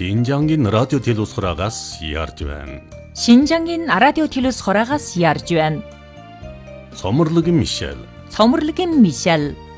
Шинжангийн радио телевизхораагаас ярьж байна. Шинжангийн радио телевизхораагаас ярьж байна. Цоморлогын Мишель. Цоморлогын Мишель.